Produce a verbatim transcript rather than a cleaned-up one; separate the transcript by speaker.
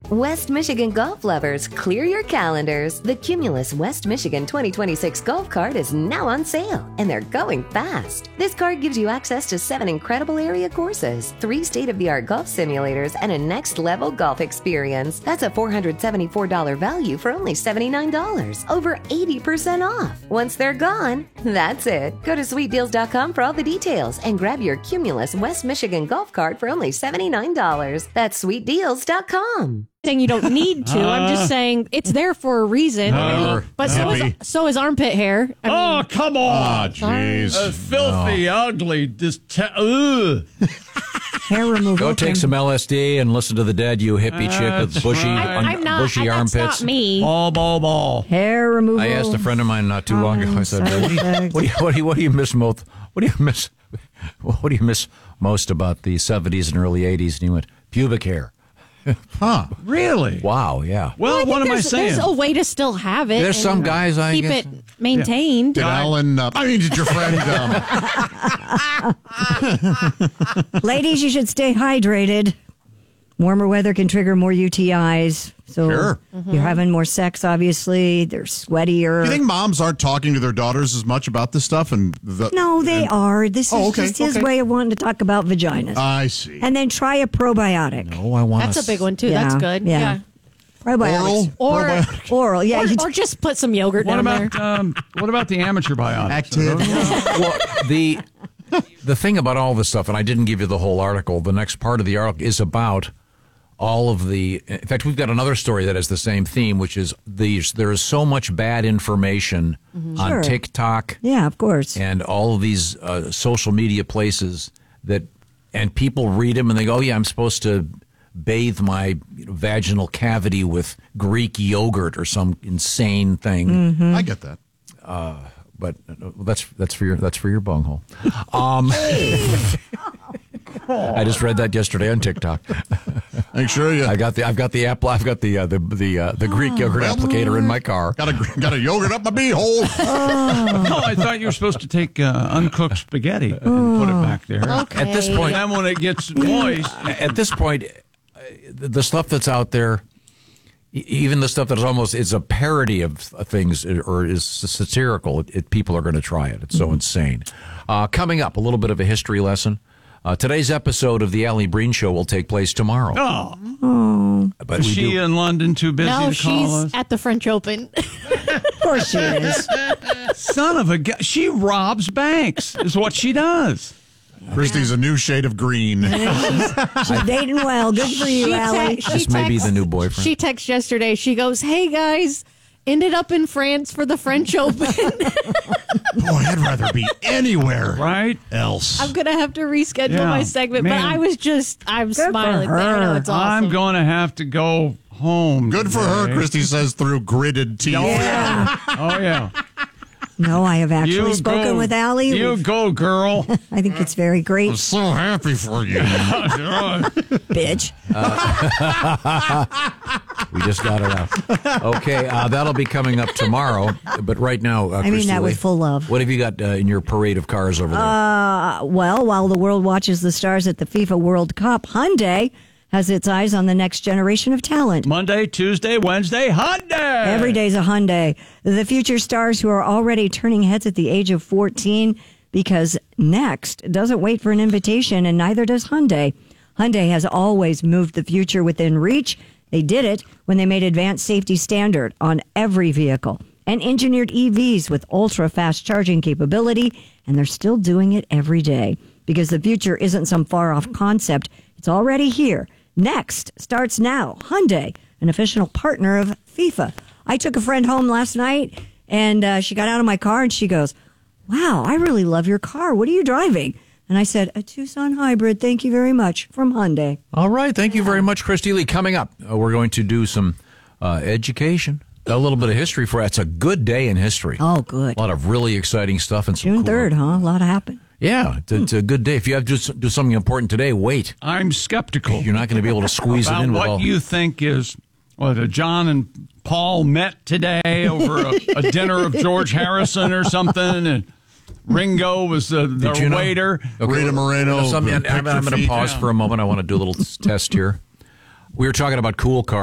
Speaker 1: West Michigan golf lovers, clear your calendars. The Cumulus West Michigan twenty twenty-six golf cart is now on sale, and they're going fast. This card gives you access to seven incredible area courses, three state-of-the-art golf simulators, and a next-level golf experience. That's a four hundred seventy-four dollars value for only seventy-nine dollars, over eighty percent off. Once they're gone, that's it. Go to sweet deals dot com for all the details and grab your Cumulus West Michigan golf cart for only seventy-nine dollars. That's sweet deals dot com.
Speaker 2: Saying you don't need to. Uh, I'm just saying it's there for a reason. Uh, but so is, so is armpit hair. I
Speaker 3: oh,
Speaker 2: mean,
Speaker 3: come on.
Speaker 4: Oh, jeez.
Speaker 3: Uh, filthy, oh. ugly. Just te- ugh.
Speaker 5: Hair removal.
Speaker 4: Go take some L S D and listen to the Dead, you hippie
Speaker 3: That's
Speaker 4: chick with bushy,
Speaker 3: right.
Speaker 2: I'm, I'm not,
Speaker 4: bushy
Speaker 2: I, that's
Speaker 4: armpits.
Speaker 2: not me.
Speaker 3: Ball, ball, ball.
Speaker 5: Hair removal.
Speaker 4: I asked a friend of mine not too long ago. I said, what do, you, what, do you, what, do you, what do you miss most? What do you miss? What do you miss most about the seventies and early eighties? And he went, pubic hair.
Speaker 3: Huh? Really?
Speaker 4: Wow, yeah.
Speaker 3: Well,
Speaker 2: well
Speaker 3: what am I
Speaker 2: there's,
Speaker 3: saying?
Speaker 2: There's a way to still have it.
Speaker 4: There's some guys I
Speaker 2: keep
Speaker 4: guess.
Speaker 2: it maintained.
Speaker 6: Did Alan, uh, I mean, did your friend... Um...
Speaker 5: Ladies, you should stay hydrated. Warmer weather can trigger more U T Is. So
Speaker 6: Sure.
Speaker 5: you're having more sex, obviously. They're sweatier.
Speaker 6: Do you think moms aren't talking to their daughters as much about this stuff? And the,
Speaker 5: No, they
Speaker 6: and,
Speaker 5: are. This
Speaker 6: Oh,
Speaker 5: is
Speaker 6: okay,
Speaker 5: just his
Speaker 6: okay.
Speaker 5: way of wanting to talk about vaginas.
Speaker 6: I see.
Speaker 5: And then try a probiotic.
Speaker 4: Oh, I want
Speaker 2: That's a big one, too.
Speaker 5: Yeah,
Speaker 2: That's good.
Speaker 5: yeah.
Speaker 2: Yeah.
Speaker 5: Probiotics.
Speaker 2: Or,
Speaker 6: Probiotic.
Speaker 5: Oral, yeah.
Speaker 2: or,
Speaker 5: you
Speaker 2: or just put some yogurt
Speaker 3: What
Speaker 2: down
Speaker 3: about
Speaker 2: there.
Speaker 3: um, what about the amateur biotics?
Speaker 6: Active.
Speaker 4: well, the the thing about all this stuff, and I didn't give you the whole article. The next part of the article is about all of the. In fact, we've got another story that has the same theme, which is these. There is so much bad information
Speaker 5: Mm-hmm.
Speaker 4: on
Speaker 5: Sure.
Speaker 4: TikTok
Speaker 5: Yeah, of course.
Speaker 4: and all of these uh, social media places that, and people read them and they go, "Oh yeah, I'm supposed to bathe my you know, vaginal cavity with Greek yogurt or some insane thing."
Speaker 5: Mm-hmm.
Speaker 6: I get that.
Speaker 4: Uh, but uh, that's that's for your that's for your bunghole. Um, I just read that yesterday on TikTok.
Speaker 6: Make sure you
Speaker 4: I got the I've got the apple I've got the uh, the the uh, the Greek yogurt
Speaker 6: well,
Speaker 4: applicator in my car.
Speaker 6: got a got a yogurt up my beehole.
Speaker 3: No, I thought you were supposed to take uh, uncooked spaghetti and put it back there.
Speaker 2: Okay.
Speaker 4: At this point,
Speaker 3: And then when it gets moist,
Speaker 4: at this point, uh, the stuff that's out there, e- even the stuff that is almost is a parody of things or is satirical, it, it, people are going to try it. It's so insane. Uh, coming up, a little bit of a history lesson. Uh, today's episode of the Allie Breen Show will take place tomorrow.
Speaker 3: oh,
Speaker 4: But
Speaker 3: is
Speaker 4: we
Speaker 3: she
Speaker 4: do,
Speaker 3: in London too busy
Speaker 2: No,
Speaker 3: to call
Speaker 2: she's
Speaker 3: us?
Speaker 2: at the French Open.
Speaker 5: Of course she is.
Speaker 3: Son of a gu- she robs banks is what she does.
Speaker 6: Christy's a new shade of green.
Speaker 5: She's dating well. Good for you,
Speaker 2: She
Speaker 5: Allie.
Speaker 2: te- she
Speaker 4: This may be
Speaker 2: text-
Speaker 4: the new boyfriend.
Speaker 2: She texted yesterday. She goes, "Hey guys, ended up in France for the French Open.
Speaker 6: Boy, I'd rather be anywhere
Speaker 3: Right?
Speaker 6: else.
Speaker 2: I'm gonna have to reschedule
Speaker 3: Yeah,
Speaker 2: my segment."
Speaker 3: man.
Speaker 2: But I was just, I'm
Speaker 5: for
Speaker 2: smiling. I know
Speaker 5: her.
Speaker 2: it's awesome.
Speaker 3: I'm going to have to go home.
Speaker 6: Good for her,
Speaker 3: today.
Speaker 6: Christy says through gritted teeth.
Speaker 3: Oh, yeah. Oh, yeah.
Speaker 5: No, I have actually
Speaker 3: You
Speaker 5: spoken
Speaker 3: go,
Speaker 5: with Allie.
Speaker 3: You
Speaker 5: We've-
Speaker 3: go, girl.
Speaker 5: I think it's very great,
Speaker 6: I'm so happy for you.
Speaker 5: bitch.
Speaker 4: we just got it out. Okay, uh, that'll be coming up tomorrow. But right now, uh,
Speaker 5: I mean
Speaker 4: Christy
Speaker 5: that
Speaker 4: Lee,
Speaker 5: with full love.
Speaker 4: what have you got uh, in your parade of cars over there?
Speaker 5: Uh, well, while the world watches the stars at the FIFA World Cup, Hyundai has its eyes on the next generation of talent.
Speaker 3: Monday, Tuesday, Wednesday, Hyundai.
Speaker 5: Every day's a Hyundai. The future stars who are already turning heads at the age of fourteen, because Next doesn't wait for an invitation, and neither does Hyundai. Hyundai has always moved the future within reach. They did it when they made advanced safety standard on every vehicle and engineered E Vs with ultra-fast charging capability, and they're still doing it every day because the future isn't some far-off concept. It's already here. Next starts now. Hyundai, an official partner of FIFA. I took a friend home last night, and uh, she got out of my car, and she goes, "Wow, I really love your car. What are you driving?" And I said, "A Tucson hybrid. Thank you very much," from Hyundai.
Speaker 4: All right. Thank you very much, Christy Lee. Coming up, uh, we're going to do some uh, education, a little bit of history for you. It's a good day in history.
Speaker 5: Oh, good.
Speaker 4: A lot of really exciting stuff. And some
Speaker 5: June
Speaker 4: cool-
Speaker 5: third, huh? A lot happened.
Speaker 4: Yeah, it's, it's a good day. If you have to do something important today, wait.
Speaker 3: I'm skeptical.
Speaker 4: You're not going to be able to squeeze it
Speaker 3: about
Speaker 4: in with
Speaker 3: what
Speaker 4: all.
Speaker 3: you think is what uh, John and Paul met today over a, a dinner of George Harrison or something, and Ringo was the, the
Speaker 4: Did you know?
Speaker 3: waiter.
Speaker 6: Rita Moreno,
Speaker 4: Some- I'm,
Speaker 6: picked
Speaker 4: I'm
Speaker 6: her
Speaker 4: going to
Speaker 6: feet.
Speaker 4: pause for a moment. I want to do a little test here. We were talking about cool cars.